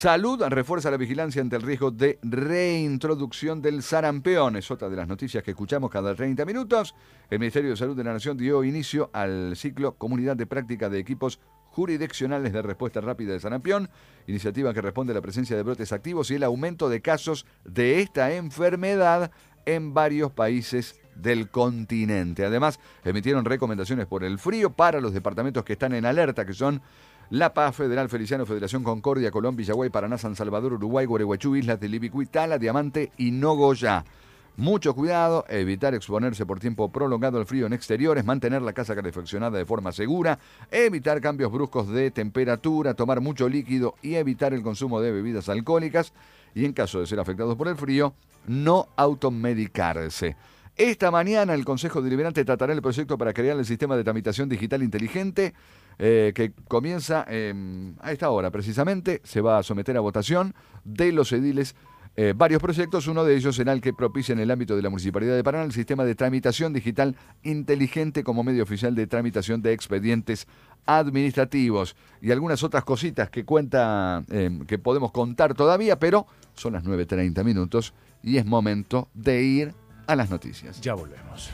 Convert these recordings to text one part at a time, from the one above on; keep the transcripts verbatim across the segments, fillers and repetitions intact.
Salud refuerza la vigilancia ante el riesgo de reintroducción del sarampión. Es otra de las noticias que escuchamos cada treinta minutos. El Ministerio de Salud de la Nación dio inicio al ciclo Comunidad de Práctica de Equipos Jurisdiccionales de Respuesta Rápida de Sarampión, iniciativa que responde a la presencia de brotes activos y el aumento de casos de esta enfermedad en varios países del continente. Además, emitieron recomendaciones por el frío para los departamentos que están en alerta, que son La Paz, Federal Feliciano, Federación Concordia, Colón, Villaguay, Paraná, San Salvador, Uruguay, Gualeguaychú, Islas de Libicuí, Tala, Diamante y Nogoyá. Mucho cuidado, evitar exponerse por tiempo prolongado al frío en exteriores, mantener la casa calefaccionada de forma segura, evitar cambios bruscos de temperatura, tomar mucho líquido y evitar el consumo de bebidas alcohólicas y, en caso de ser afectados por el frío, no automedicarse. Esta mañana el Consejo Deliberante tratará el proyecto para crear el sistema de tramitación digital inteligente eh, que comienza eh, a esta hora precisamente. Se va a someter a votación de los ediles eh, varios proyectos. Uno de ellos será el que propicia en el ámbito de la Municipalidad de Paraná el sistema de tramitación digital inteligente como medio oficial de tramitación de expedientes administrativos y algunas otras cositas que cuenta eh, que podemos contar todavía, pero son las nueve treinta minutos y es momento de ir a las noticias. Ya volvemos.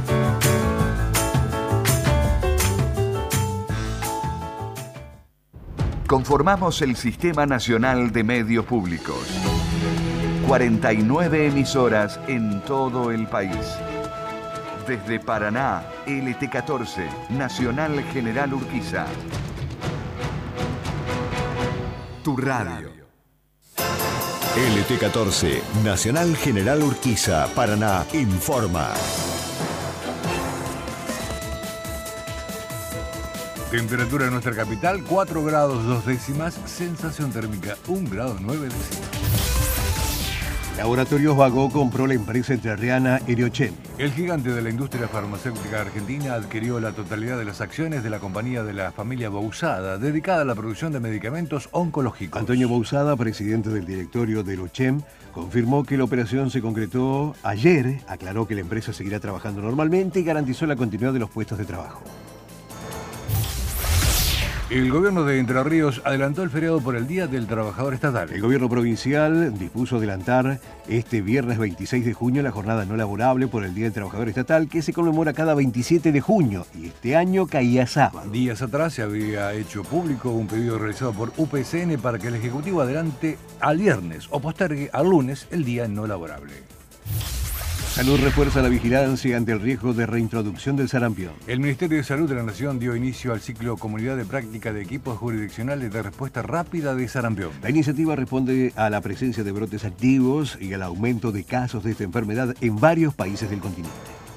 Conformamos el Sistema Nacional de Medios Públicos. cuarenta y nueve emisoras en todo el país. Desde Paraná, L T catorce, Nacional General Urquiza. Tu radio. L T catorce, Nacional General Urquiza, Paraná, informa. Temperatura en nuestra capital, cuatro grados dos décimas, sensación térmica un grado nueve décimas. Laboratorios Vago compró la empresa entrerriana Eriochem. El gigante de la industria farmacéutica argentina adquirió la totalidad de las acciones de la compañía de la familia Bousada, dedicada a la producción de medicamentos oncológicos. Antonio Bousada, presidente del directorio de Eriochem, confirmó que la operación se concretó ayer, aclaró que la empresa seguirá trabajando normalmente y garantizó la continuidad de los puestos de trabajo. El gobierno de Entre Ríos adelantó el feriado por el Día del Trabajador Estatal. El gobierno provincial dispuso adelantar este viernes veintiséis de junio la jornada no laborable por el Día del Trabajador Estatal, que se conmemora cada veintisiete de junio y este año caía sábado. Días atrás se había hecho público un pedido realizado por U P C N para que el Ejecutivo adelante al viernes o postergue al lunes el día no laborable. Salud refuerza la vigilancia ante el riesgo de reintroducción del sarampión. El Ministerio de Salud de la Nación dio inicio al ciclo Comunidad de Práctica de Equipos Jurisdiccionales de Respuesta Rápida de Sarampión. La iniciativa responde a la presencia de brotes activos y al aumento de casos de esta enfermedad en varios países del continente.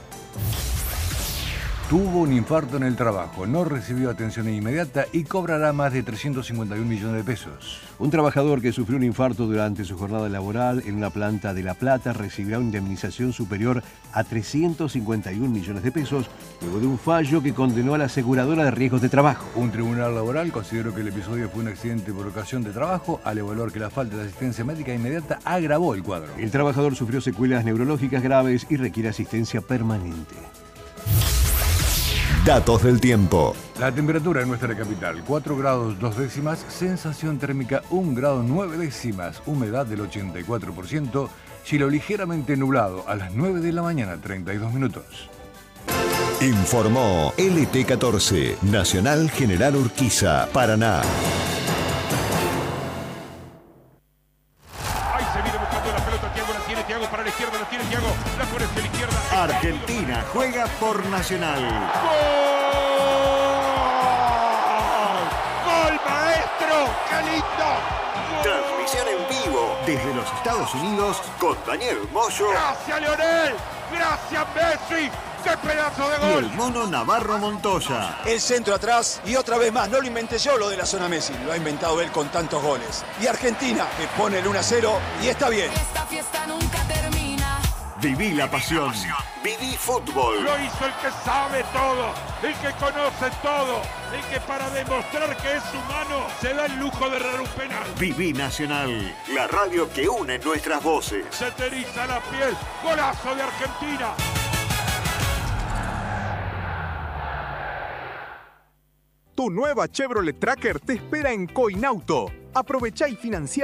Tuvo un infarto en el trabajo, no recibió atención inmediata y cobrará más de trescientos cincuenta y un millones de pesos. Un trabajador que sufrió un infarto durante su jornada laboral en una planta de La Plata recibirá una indemnización superior a trescientos cincuenta y un millones de pesos luego de un fallo que condenó a la aseguradora de riesgos de trabajo. Un tribunal laboral consideró que el episodio fue un accidente por ocasión de trabajo al evaluar que la falta de asistencia médica inmediata agravó el cuadro. El trabajador sufrió secuelas neurológicas graves y requiere asistencia permanente. Datos del tiempo. La temperatura en nuestra capital, cuatro grados dos décimas, sensación térmica un grado nueve décimas, humedad del ochenta y cuatro por ciento, cielo ligeramente nublado a las nueve de la mañana, treinta y dos minutos. Informó L T catorce, Nacional General Urquiza, Paraná. Ahí se viene buscando la pelota, Thiago la tiene, Thiago para la izquierda, la tiene Thiago, la pone hacia la izquierda. Argentina juega por Nacional. ¡Gol! ¡Gol, maestro! ¡Qué lindo! ¡Gol! Transmisión en vivo desde los Estados Unidos con Daniel Moyo. ¡Gracias, Lionel! ¡Gracias, Messi! ¡Qué pedazo de Y gol! el mono Navarro Montoya. El centro atrás y otra vez más, no lo inventé yo lo de la zona Messi, lo ha inventado él con tantos goles. Y Argentina que pone el uno a cero y está bien. Esta fiesta nunca termina. Viví la pasión. Viví fútbol. Lo hizo el que sabe todo, el que conoce todo, el que para demostrar que es humano se da el lujo de errar un penal. Viví Nacional, la radio que une nuestras voces. Se te eriza la piel, golazo de Argentina. Tu nueva Chevrolet Tracker te espera en Coinauto. Aprovechá y financia